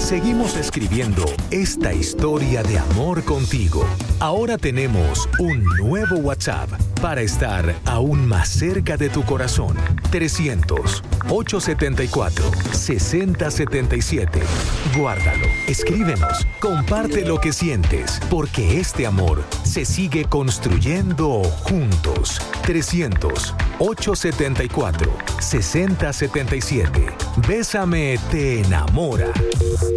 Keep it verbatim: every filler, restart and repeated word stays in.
Seguimos escribiendo esta historia de amor contigo. Ahora tenemos un nuevo WhatsApp para estar aún más cerca de tu corazón. trescientos, ochocientos setenta y cuatro, sesenta setenta y siete. Guárdalo, escríbenos, comparte lo que sientes, porque este amor se sigue construyendo juntos. trescientos, ochocientos setenta y cuatro, sesenta setenta y siete. Bésame te enamora.